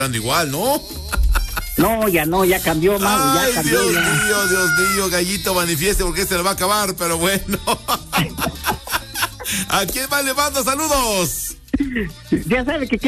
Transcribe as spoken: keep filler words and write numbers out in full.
igual, ¿no? No, ya no, ya cambió, Mau, Ay, ya cambió. Dios ya. mío, Dios mío, Gallito, manifieste porque se le va a acabar, pero bueno. ¿A quién más le manda saludos? Ya sabe que